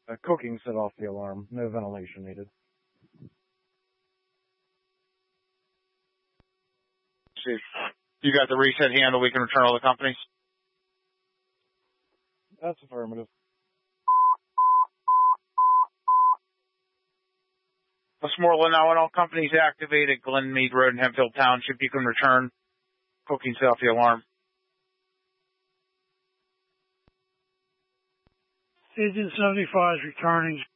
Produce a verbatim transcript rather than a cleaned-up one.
Uh, cooking set off the alarm. No ventilation needed. See, you got the reset handle. We can return all the companies. That's affirmative. Westmoreland, now when all companies activate at Glenmead Road in Hemphill Township, you can return. Cooking set off the alarm. Agent seventy-five is returning.